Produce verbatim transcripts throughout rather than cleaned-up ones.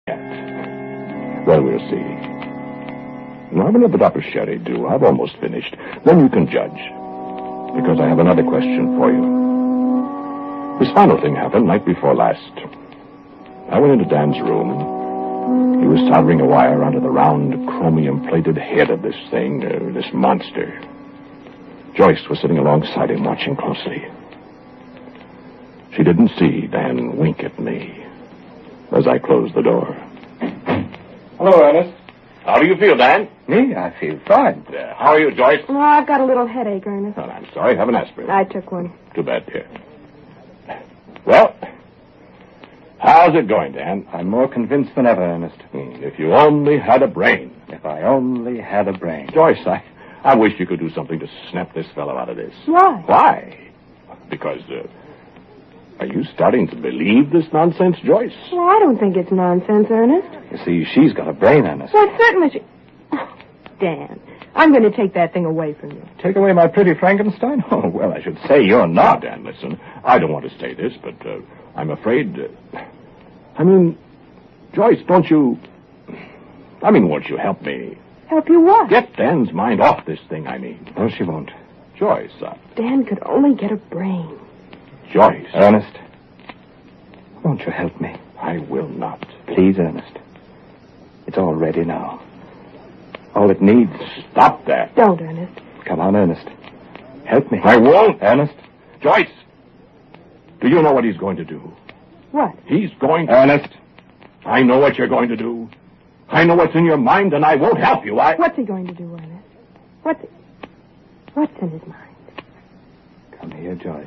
Well, we'll see. Now, I'm going to let the Doctor Sherry do. I've almost finished. Then you can judge. Because I have another question for you. This final thing happened night before last. I went into Dan's room. He was soldering a wire onto the round, chromium-plated head of this thing, uh, this monster. Joyce was sitting alongside him, watching closely. She didn't see Dan wink at me as I closed the door. Hello, Ernest. How do you feel, Dan? Me? I feel fine. Uh, how are you, Joyce? Oh, I've got a little headache, Ernest. Well, I'm sorry. Have an aspirin. I took one. Too bad, dear. Well, how's it going, Dan? I'm more convinced than ever, Ernest. Hmm, if you only had a brain. If I only had a brain. Joyce, I, I wish you could do something to snap this fellow out of this. Why? Why? Because, uh, are you starting to believe this nonsense, Joyce? Well, I don't think it's nonsense, Ernest. You see, she's got a brain, Ernest. Well, certainly she... Oh, Dan, I'm going to take that thing away from you. Take away my pretty Frankenstein? Oh, well, I should say you're Now, not. Dan, listen. I don't want to say this, but uh, I'm afraid... Uh, I mean, Joyce, don't you... I mean, won't you help me? Help you what? Get Dan's mind off this thing, I mean. No, she won't. Joyce, uh, Dan could only get a brain. Joyce. Ernest, won't you help me? I will not. Please, Ernest. It's all ready now. All it needs... Stop that. Don't, Ernest. Come on, Ernest. Help me. I won't. Ernest? Joyce, do you know what he's going to do? What? He's going to... Ernest? I know what you're going to do. I know what's in your mind, and I won't help you. I... What's he going to do, Ernest? What's... What's in his mind? Come here, Joyce.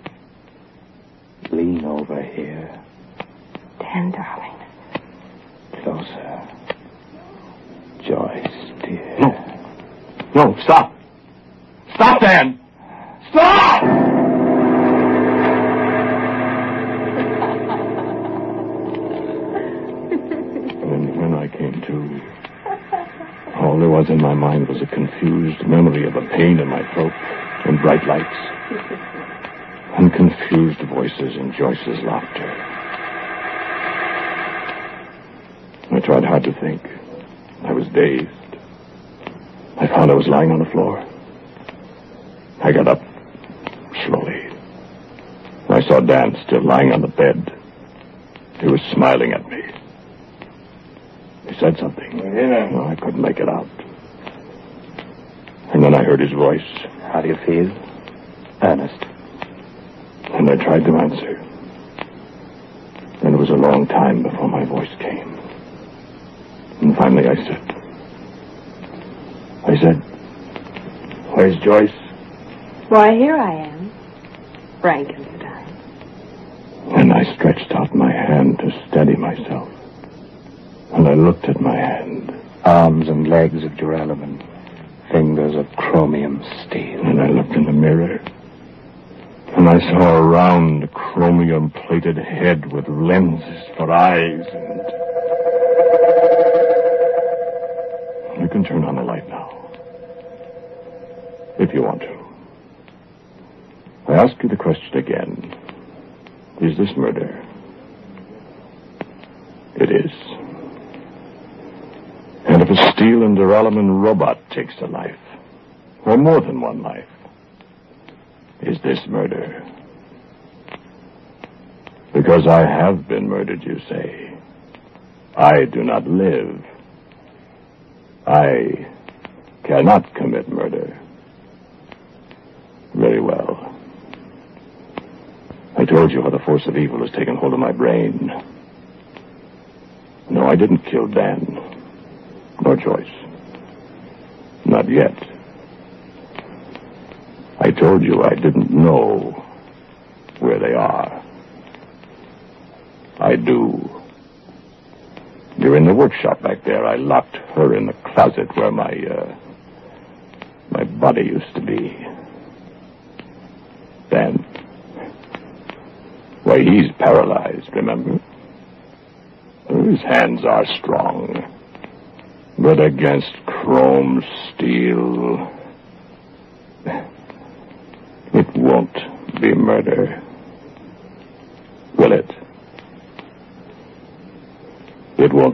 Lean over here. Dan, darling. Closer. Joyce, dear. No. No, stop. Stop, Dan. Stop! And when I came to, all there was in my mind was a confused memory of a pain in my throat and bright lights and confused voices and Joyce's laughter. I tried hard to think. I was dazed. I found I was lying on the floor. I got up slowly. I saw Dan still lying on the bed. He was smiling at me. He said something. Yeah. No, I couldn't make it out. And then I heard his voice. How do you feel? Ernest. And I tried to answer. And it was a long time before my voice came. And finally I said... I said... Where's Joyce? Why, here I am. Frankenstein. And I stretched out my hand to steady myself. And I looked at my hand. Arms and legs of duralumin. Fingers of chromium steel. And I looked in the mirror. And I saw a round, chromium-plated head with lenses for eyes and... You can turn on the light now. If you want to. I ask you the question again. Is this murder? It is. And if a steel and duralumin robot takes a life, or more than one life, is this murder? Because I have been murdered, you say. I do not live. I cannot commit murder. Very well. I told you how the force of evil has taken hold of my brain. No, I didn't kill Dan. Nor Joyce. Not yet. I told you I didn't know where they are. I do. You're in the workshop back there. I locked her in the closet where my, uh, my body used to be. Dan. Why, he's paralyzed, remember? His hands are strong. But against chrome steel, it won't be murder. Will it? It won't